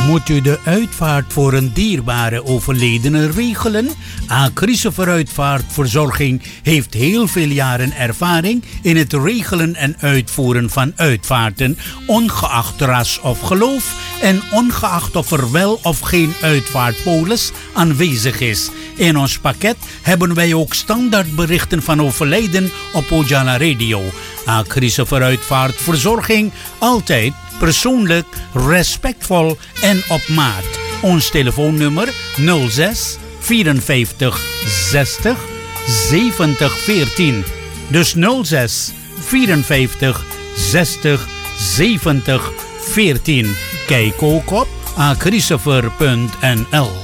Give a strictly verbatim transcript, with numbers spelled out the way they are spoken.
Moet u de uitvaart voor een dierbare overledene regelen? Christopher Uitvaartverzorging heeft heel veel jaren ervaring in het regelen en uitvoeren van uitvaarten, ongeacht ras of geloof en ongeacht of er wel of geen uitvaartpolis aanwezig is. In ons pakket hebben wij ook standaardberichten van overlijden op Ojala Radio. Christopher Uitvaartverzorging, altijd persoonlijk, respectvol en op maat. Ons telefoonnummer nul zes vierenvijftig zestig zeventig veertien. Dus nul zes vierenvijftig zestig zeventig veertien. Kijk ook op christopher punt n l.